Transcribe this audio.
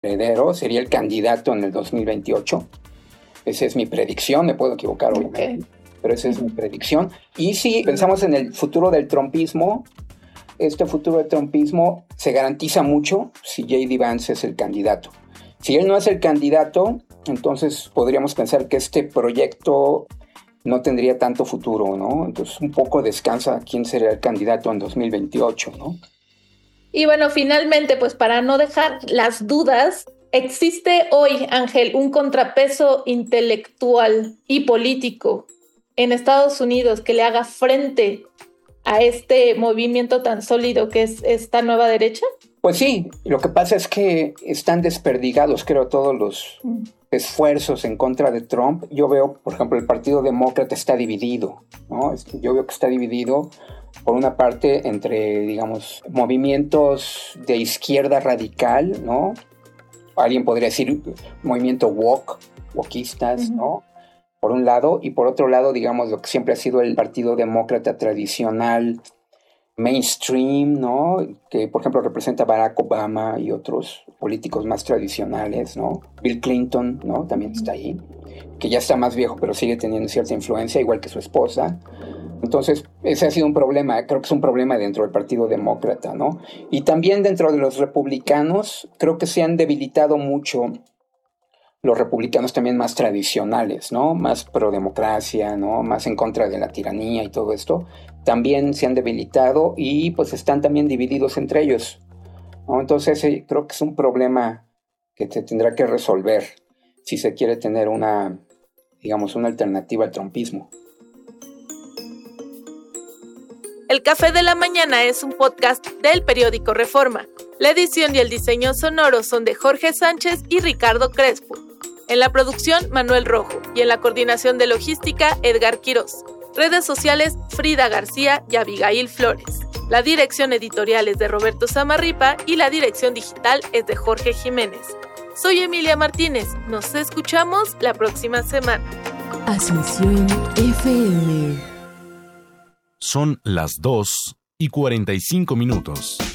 heredero, sería el candidato en el 2028. Esa es mi predicción, me puedo equivocar obviamente, pero esa es mi predicción. Y si pensamos en el futuro del trumpismo, este futuro del trumpismo se garantiza mucho si J.D. Vance es el candidato. Si él no es el candidato, entonces podríamos pensar que este proyecto no tendría tanto futuro, ¿no? Entonces un poco descansa quién será el candidato en 2028, ¿no? Y bueno, finalmente, pues para no dejar las dudas, ¿existe hoy, Ángel, un contrapeso intelectual y político en Estados Unidos que le haga frente a este movimiento tan sólido que es esta nueva derecha? Pues sí, lo que pasa es que están desperdigados, creo, todos los esfuerzos en contra de Trump. Yo veo, por ejemplo, el Partido Demócrata está dividido, ¿no? Yo veo que está dividido por una parte entre, digamos, movimientos de izquierda radical, ¿no? Alguien podría decir movimiento wokeistas, ¿no? Por un lado, y por otro lado, digamos, lo que siempre ha sido el Partido Demócrata tradicional, mainstream, ¿no? Que, por ejemplo, representa a Barack Obama y otros políticos más tradicionales, ¿no? Bill Clinton, ¿no? También está ahí, que ya está más viejo, pero sigue teniendo cierta influencia, igual que su esposa. Entonces, ese ha sido un problema, creo que es un problema dentro del Partido Demócrata, ¿no? Y también dentro de los republicanos, creo que se han debilitado mucho los republicanos también más tradicionales, ¿no? Más pro democracia, ¿no? Más en contra de la tiranía y todo esto. También se han debilitado y pues están también divididos entre ellos, ¿no? Entonces creo que es un problema que se tendrá que resolver si se quiere tener una alternativa al trumpismo. El Café de la Mañana es un podcast del periódico Reforma. La edición y el diseño sonoro son de Jorge Sánchez y Ricardo Crespo. En la producción, Manuel Rojo. Y en la coordinación de logística, Edgar Quirós. Redes sociales, Frida García y Abigail Flores. La dirección editorial es de Roberto Samarripa y la dirección digital es de Jorge Jiménez. Soy Emilia Martínez. Nos escuchamos la próxima semana. Asunción FM. Son las 2:45.